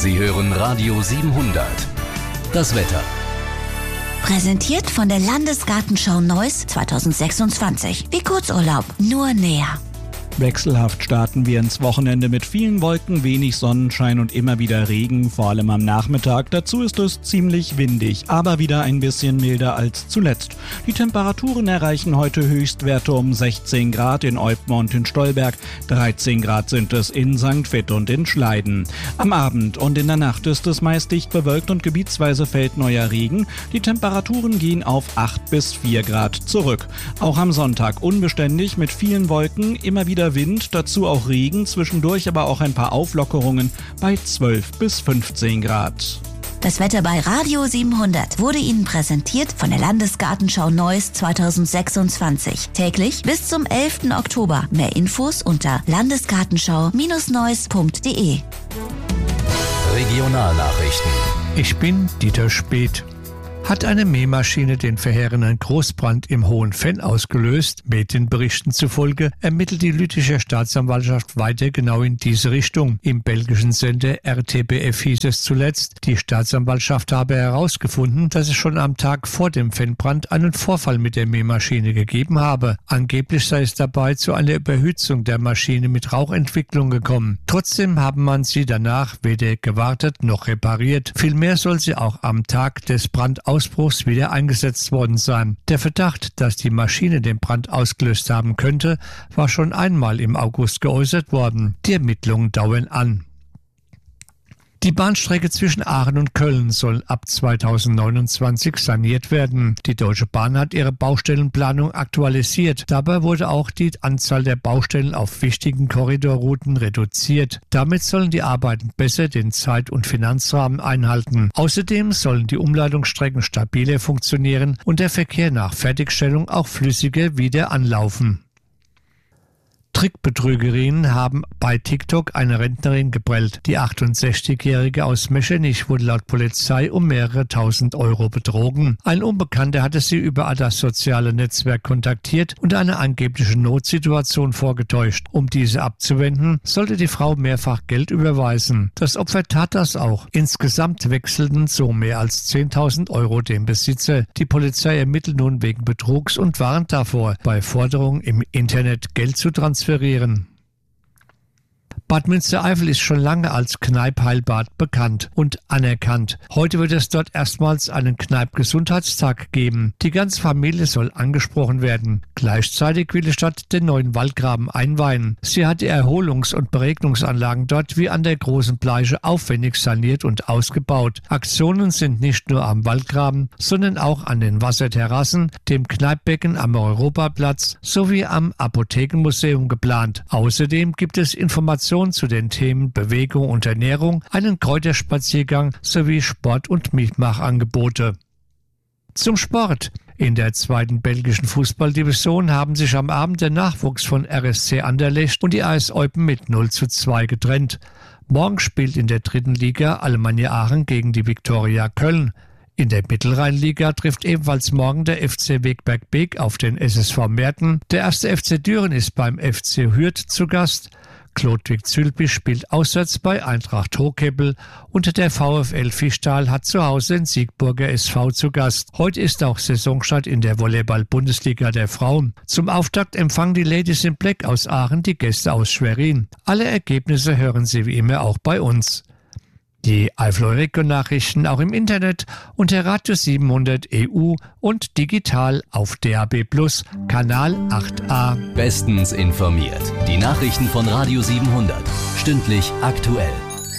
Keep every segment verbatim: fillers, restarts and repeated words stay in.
Sie hören Radio siebenhundert. Das Wetter. Präsentiert von der Landesgartenschau Neuss zwanzig sechsundzwanzig. Wie Kurzurlaub, nur näher. Wechselhaft starten wir ins Wochenende mit vielen Wolken, wenig Sonnenschein und immer wieder Regen, vor allem am Nachmittag. Dazu ist es ziemlich windig, aber wieder ein bisschen milder als zuletzt. Die Temperaturen erreichen heute Höchstwerte um sechzehn Grad in Eupmer und in Stolberg, dreizehn Grad sind es in Sankt Vith und in Schleiden. Am Abend und in der Nacht ist es meist dicht bewölkt und gebietsweise fällt neuer Regen. Die Temperaturen gehen auf acht bis vier Grad zurück. Auch am Sonntag unbeständig mit vielen Wolken, immer wieder Wind, dazu auch Regen, zwischendurch aber auch ein paar Auflockerungen bei zwölf bis fünfzehn Grad. Das Wetter bei Radio siebenhundert wurde Ihnen präsentiert von der Landesgartenschau Neuss zwanzig sechsundzwanzig. Täglich bis zum elften Oktober. Mehr Infos unter landesgartenschau Neuss punkt de. Regionalnachrichten. Ich bin Dieter Speth. Hat eine Mähmaschine den verheerenden Großbrand im Hohenfenn ausgelöst? Medienberichten zufolge ermittelt die Lütticher Staatsanwaltschaft weiter genau in diese Richtung. Im belgischen Sender R T B F hieß es zuletzt, die Staatsanwaltschaft habe herausgefunden, dass es schon am Tag vor dem Fennbrand einen Vorfall mit der Mähmaschine gegeben habe. Angeblich sei es dabei zu einer Überhitzung der Maschine mit Rauchentwicklung gekommen. Trotzdem haben man sie danach weder gewartet noch repariert. Vielmehr soll sie auch am Tag des Brandausbruchs Ausbruchs wieder eingesetzt worden sein. Der Verdacht, dass die Maschine den Brand ausgelöst haben könnte, war schon einmal im August geäußert worden. Die Ermittlungen dauern an. Die Bahnstrecke zwischen Aachen und Köln soll ab zweitausendneunundzwanzig saniert werden. Die Deutsche Bahn hat ihre Baustellenplanung aktualisiert. Dabei wurde auch die Anzahl der Baustellen auf wichtigen Korridorrouten reduziert. Damit sollen die Arbeiten besser den Zeit- und Finanzrahmen einhalten. Außerdem sollen die Umleitungsstrecken stabiler funktionieren und der Verkehr nach Fertigstellung auch flüssiger wieder anlaufen. Trickbetrügerinnen haben bei TikTok eine Rentnerin geprellt. Die achtundsechzigjährige aus Mechernich wurde laut Polizei um mehrere tausend Euro betrogen. Ein Unbekannter hatte sie über das soziale Netzwerk kontaktiert und eine angebliche Notsituation vorgetäuscht. Um diese abzuwenden, sollte die Frau mehrfach Geld überweisen. Das Opfer tat das auch. Insgesamt wechselten so mehr als zehntausend Euro dem Besitzer. Die Polizei ermittelt nun wegen Betrugs und warnt davor, bei Forderungen im Internet Geld zu transferieren. Bad Münstereifel ist schon lange als Kneipp-Heilbad bekannt und anerkannt. Heute wird es dort erstmals einen Kneipp-Gesundheitstag geben. Die ganze Familie soll angesprochen werden. Gleichzeitig will die Stadt den neuen Waldgraben einweihen. Sie hat die Erholungs- und Beregnungsanlagen dort wie an der Großen Bleiche aufwendig saniert und ausgebaut. Aktionen sind nicht nur am Waldgraben, sondern auch an den Wasserterrassen, dem Kneippbecken am Europaplatz sowie am Apothekenmuseum geplant. Außerdem gibt es Informationen zu den Themen Bewegung und Ernährung, einen Kräuterspaziergang sowie Sport- und Mitmachangebote. Zum Sport. In der zweiten belgischen Fußballdivision haben sich am Abend der Nachwuchs von R S C Anderlecht und die A S Eupen mit null zu zwei getrennt. Morgen spielt in der dritten Liga Alemannia Aachen gegen die Viktoria Köln. In der Mittelrheinliga trifft ebenfalls morgen der F C Wegberg Beek auf den S S V Meerten. Der erste F C Düren ist beim F C Hürth zu Gast. Klodwig-Zülpich spielt auswärts bei Eintracht Hochkeppel und der VfL Fischtal hat zu Hause den Siegburger S V zu Gast. Heute ist auch Saisonstart in der Volleyball-Bundesliga der Frauen. Zum Auftakt empfangen die Ladies in Black aus Aachen die Gäste aus Schwerin. Alle Ergebnisse hören Sie wie immer auch bei uns. Die Eifel-Region-Nachrichten auch im Internet unter Radio siebenhundert E U und digital auf D A B Plus, Kanal acht a. Bestens informiert. Die Nachrichten von Radio siebenhundert. Stündlich aktuell.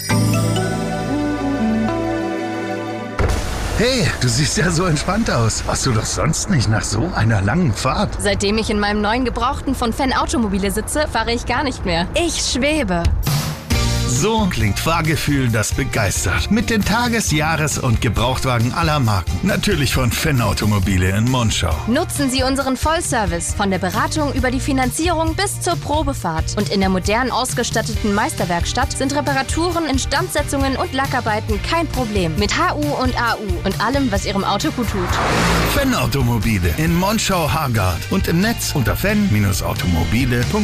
Hey, du siehst ja so entspannt aus. Warst du doch sonst nicht nach so einer langen Fahrt? Seitdem ich in meinem neuen Gebrauchten von Fenn Automobile sitze, fahre ich gar nicht mehr. Ich schwebe. So klingt Fahrgefühl, das begeistert. Mit den Tages-, Jahres- und Gebrauchtwagen aller Marken. Natürlich von Fenn Automobile in Monschau. Nutzen Sie unseren Vollservice von der Beratung über die Finanzierung bis zur Probefahrt. Und in der modern ausgestatteten Meisterwerkstatt sind Reparaturen, Instandsetzungen und Lackarbeiten kein Problem. Mit H U und A U und allem, was Ihrem Auto gut tut. Fenn Automobile in Monschau-Hargard und im Netz unter fenn Bindestrich automobile punkt de.